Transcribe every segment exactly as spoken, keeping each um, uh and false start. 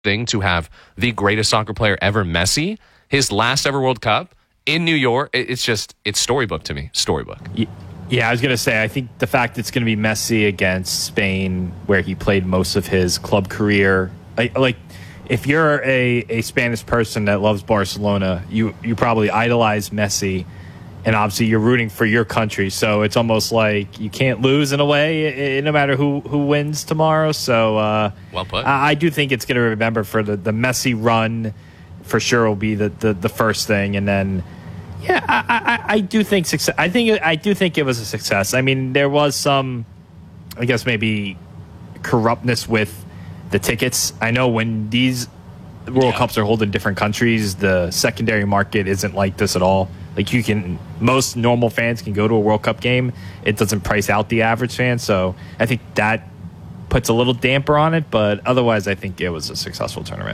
thing to have the greatest soccer player ever, Messi, his last ever World Cup in New York. It's just, it's storybook to me. Storybook. Yeah, I was going to say, I think the fact it's going to be Messi against Spain, where he played most of his club career, I, like, if you're a, a Spanish person that loves Barcelona, you, you probably idolize Messi, and obviously you're rooting for your country. So it's almost like you can't lose in a way, no matter who, who wins tomorrow. So uh, well put. I, I do think it's going to remember for the, the Messi run, for sure will be the, the, the first thing. And then, yeah, I, I, I do think success. I think I do think it was a success. I mean, there was some, I guess, maybe corruptness with the tickets. I know when these World yeah. Cups are held in different countries, the secondary market isn't like this at all. Like, you can, most normal fans can go to a World Cup game. It doesn't price out the average fan. So I think that puts a little damper on it. But otherwise, I think it was a successful tournament.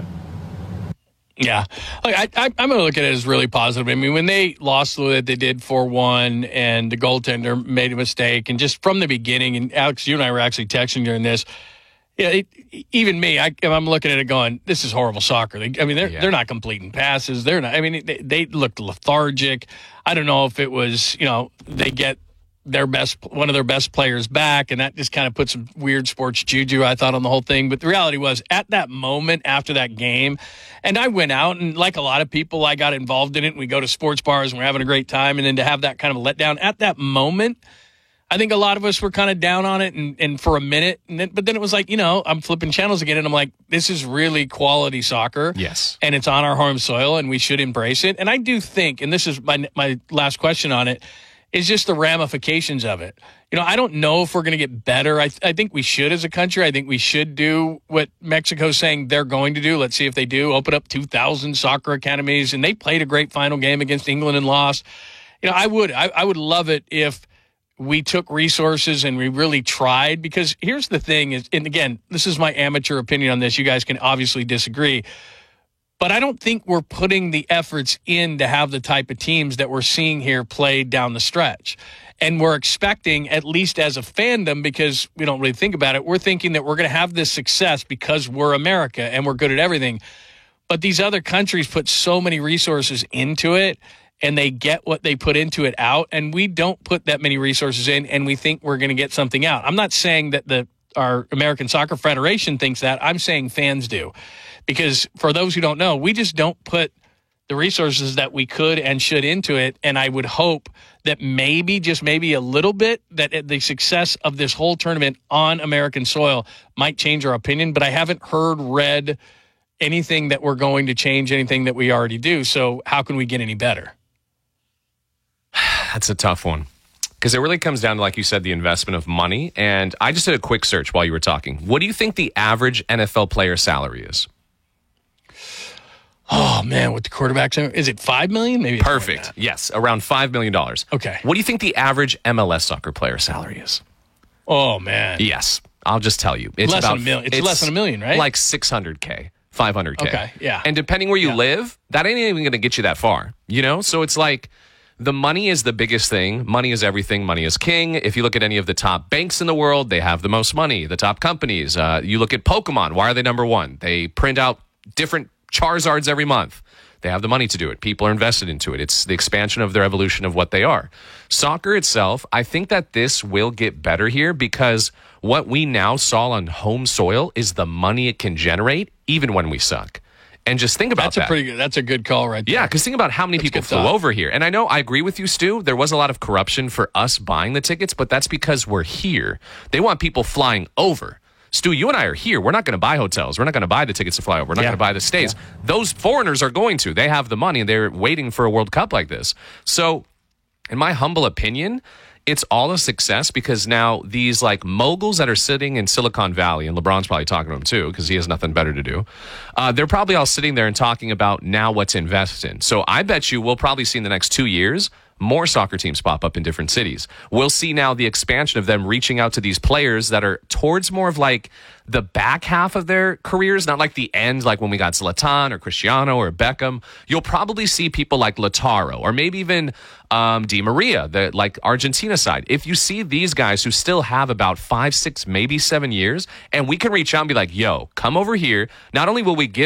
Yeah. Like, I, I, I'm going to look at it as really positive. I mean, when they lost the way that they did four one and the goaltender made a mistake, and just from the beginning, and Alex, you and I were actually texting during this, yeah, it, even me, I, I'm looking at it going, this is horrible soccer. They, I mean, they're yeah. they're not completing passes. They're not. I mean, they, they looked lethargic. I don't know if it was, you know, they get their best, one of their best players back, and that just kind of put some weird sports juju, I thought, on the whole thing. But the reality was, at that moment after that game, and I went out, and like a lot of people, I got involved in it, and we go to sports bars, and we're having a great time, and then to have that kind of a letdown at that moment, I think a lot of us were kind of down on it, and, and for a minute, and then, but then it was like, you know, I'm flipping channels again, and I'm like, this is really quality soccer. Yes. And it's on our home soil, and we should embrace it. And I do think, and this is my my last question on it, is just the ramifications of it. You know, I don't know if we're going to get better. I, th- I think we should as a country. I think we should do what Mexico's saying they're going to do. Let's see if they do. Open up two thousand soccer academies, and they played a great final game against England and lost. You know, I would, I, I would love it if we took resources and we really tried, because here's the thing is, and again, this is my amateur opinion on this. You guys can obviously disagree, but I don't think we're putting the efforts in to have the type of teams that we're seeing here play down the stretch. And we're expecting, at least as a fandom, because we don't really think about it, we're thinking that we're going to have this success because we're America and we're good at everything. But these other countries put so many resources into it, and they get what they put into it out, and we don't put that many resources in, and we think we're going to get something out. I'm not saying that the our American Soccer Federation thinks that. I'm saying fans do. Because for those who don't know, we just don't put the resources that we could and should into it, and I would hope that maybe, just maybe a little bit, that the success of this whole tournament on American soil might change our opinion, but I haven't heard, read anything that we're going to change anything that we already do, so how can we get any better? That's a tough one, because it really comes down to, like you said, the investment of money. And I just did a quick search while you were talking. What do you think the average N F L player salary is? Oh, man, with the quarterbacks, is it five million dollars? Maybe. Perfect. Yes, around five million dollars. Okay. What do you think the average M L S soccer player salary is? Oh, man. Yes, I'll just tell you. It's less about than a million. It's, it's less than a million, right? Like six hundred K, five hundred K. Okay, yeah. And depending where you yeah. live, that ain't even going to get you that far, you know? So it's like, the money is the biggest thing. Money is everything. Money is king. If you look at any of the top banks in the world, they have the most money. The top companies. Uh, you look at Pokemon. Why are they number one? They print out different Charizards every month. They have the money to do it. People are invested into it. It's the expansion of their evolution of what they are. Soccer itself, I think that this will get better here, because what we now saw on home soil is the money it can generate even when we suck. And just think about that's that. That's a pretty good. That's a good call, right there. Yeah, because think about how many that's people flew over here. And I know I agree with you, Stu. There was a lot of corruption for us buying the tickets, but that's because we're here. They want people flying over. Stu, you and I are here. We're not going to buy hotels. We're not going to buy the tickets to fly over. We're not yeah. going to buy the stays. Yeah. Those foreigners are going to. They have the money, and they're waiting for a World Cup like this. So, in my humble opinion, it's all a success, because now these like moguls that are sitting in Silicon Valley, and LeBron's probably talking to them too, because he has nothing better to do. Uh, they're probably all sitting there and talking about now what to invest in. So I bet you we'll probably see in the next two years more soccer teams pop up in different cities. We'll see now the expansion of them reaching out to these players that are towards more of like the back half of their careers, not like the end, like when we got Zlatan or Cristiano or Beckham. You'll probably see people like Lautaro or maybe even um, Di Maria, the like Argentina side. If you see these guys who still have about five, six, maybe seven years, and we can reach out and be like, yo, come over here. Not only will we give